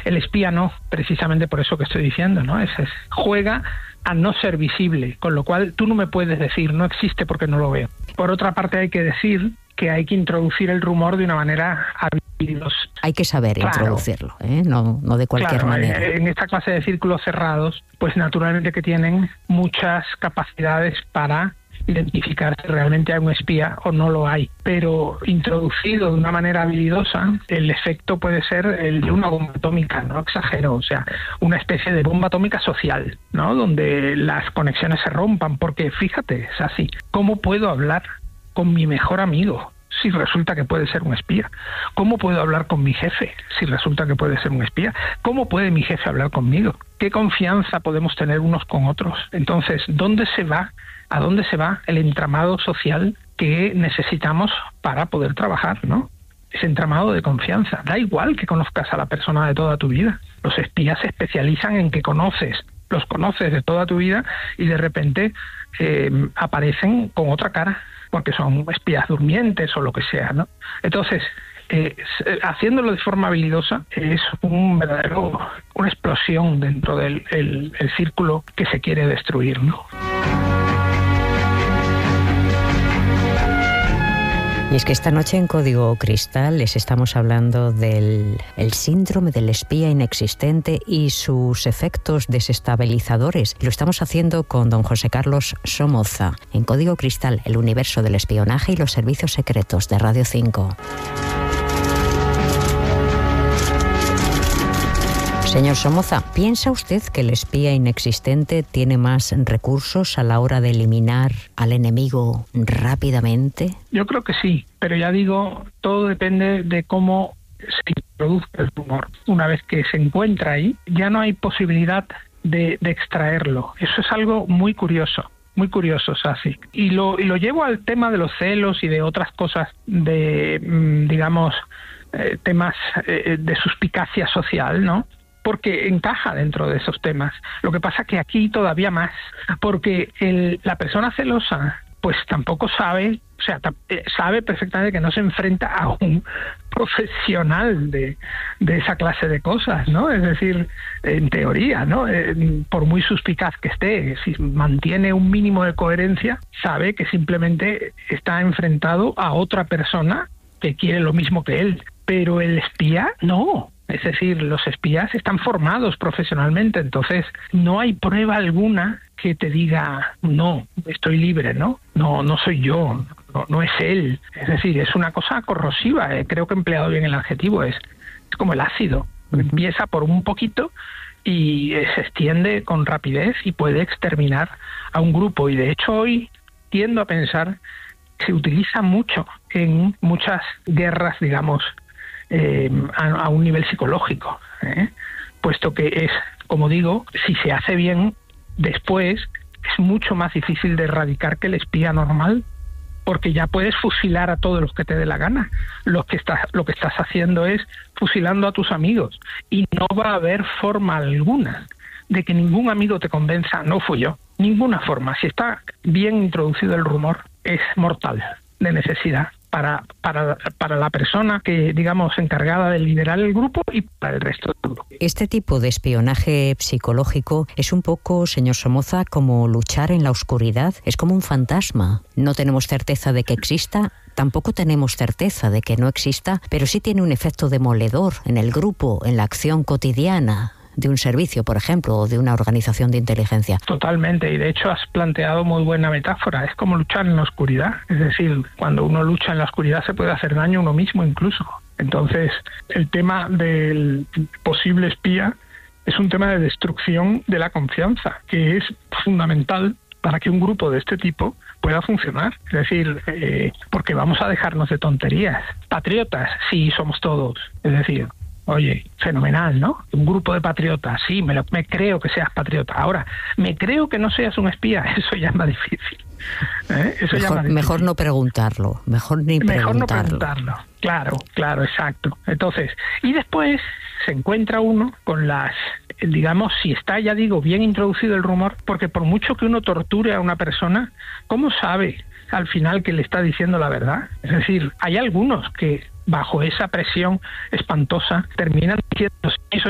El espía no, precisamente por eso que estoy diciendo, ¿no? Juega a no ser visible, con lo cual tú no me puedes decir, no existe porque no lo veo. Por otra parte, hay que decir que hay que introducir el rumor de una manera habilidosa. Hay que saber introducirlo, no de cualquier manera. En esta clase de círculos cerrados, pues naturalmente que tienen muchas capacidades para identificar si realmente hay un espía o no lo hay, pero introducido de una manera habilidosa, el efecto puede ser el de una bomba atómica, no exagero, o sea, una especie de bomba atómica social, ¿no? Donde las conexiones se rompan, porque fíjate, es así, ¿cómo puedo hablar con mi mejor amigo si resulta que puede ser un espía? ¿Cómo puedo hablar con mi jefe si resulta que puede ser un espía? ¿Cómo puede mi jefe hablar conmigo? ¿Qué confianza podemos tener unos con otros? Entonces, ¿a dónde se va el entramado social que necesitamos para poder trabajar, ¿no? Ese entramado de confianza. Da igual que conozcas a la persona de toda tu vida. Los espías se especializan en que los conoces de toda tu vida y de repente aparecen con otra cara, porque son espías durmientes o lo que sea, ¿no? Entonces, haciéndolo de forma habilidosa es una explosión dentro del el círculo que se quiere destruir, ¿no? Y es que esta noche en Código Cristal les estamos hablando del síndrome del espía inexistente y sus efectos desestabilizadores. Lo estamos haciendo con don José Carlos Somoza, en Código Cristal, el universo del espionaje y los servicios secretos de Radio 5. Señor Somoza, ¿piensa usted que el espía inexistente tiene más recursos a la hora de eliminar al enemigo rápidamente? Yo creo que sí, pero ya digo, todo depende de cómo se introduzca el rumor. Una vez que se encuentra ahí, ya no hay posibilidad de extraerlo. Eso es algo muy curioso, Sasi. Y lo llevo al tema de los celos y de otras cosas temas de suspicacia social, ¿no? Porque encaja dentro de esos temas. Lo que pasa que aquí todavía más, porque la persona celosa pues tampoco sabe, sabe perfectamente que no se enfrenta a un profesional de esa clase de cosas, ¿no? Es decir, en teoría, ¿no? Por muy suspicaz que esté, si mantiene un mínimo de coherencia, sabe que simplemente está enfrentado a otra persona que quiere lo mismo que él. Pero el espía, no. Es decir, los espías están formados profesionalmente, entonces no hay prueba alguna que te diga, no, estoy libre, ¿no? No soy yo, no es él. Es decir, es una cosa corrosiva, creo que he empleado bien el adjetivo, es como el ácido. Empieza por un poquito y se extiende con rapidez y puede exterminar a un grupo. Y de hecho hoy tiendo a pensar que se utiliza mucho en muchas guerras, digamos, a un nivel psicológico, puesto que es, como digo, si se hace bien, después es mucho más difícil de erradicar que el espía normal, porque ya puedes fusilar a todos los que te dé la gana. Lo que estás haciendo es fusilando a tus amigos y no va a haber forma alguna de que ningún amigo te convenza, no fui yo, ninguna forma. Si está bien introducido el rumor, es mortal de necesidad para la persona que, digamos, encargada de liderar el grupo y para el resto del grupo. Este tipo de espionaje psicológico es un poco, señor Somoza, como luchar en la oscuridad. Es como un fantasma. No tenemos certeza de que exista, tampoco tenemos certeza de que no exista, pero sí tiene un efecto demoledor en el grupo, en la acción cotidiana de un servicio, por ejemplo, o de una organización de inteligencia. Totalmente, y de hecho has planteado muy buena metáfora. Es como luchar en la oscuridad. Es decir, cuando uno lucha en la oscuridad se puede hacer daño a uno mismo incluso. Entonces, el tema del posible espía es un tema de destrucción de la confianza, que es fundamental para que un grupo de este tipo pueda funcionar. Es decir, porque vamos a dejarnos de tonterías. Patriotas, sí, somos todos. Es decir, oye, fenomenal, ¿no? Un grupo de patriotas, sí, me creo que seas patriota. Ahora, me creo que no seas un espía, eso ya es más difícil. Mejor no preguntarlo, mejor no preguntarlo. Claro, exacto. Entonces, y después se encuentra uno con las, digamos, si está, ya digo, bien introducido el rumor, porque por mucho que uno torture a una persona, ¿cómo sabe al final que le está diciendo la verdad? Es decir, hay algunos que bajo esa presión espantosa terminan diciendo, sí, soy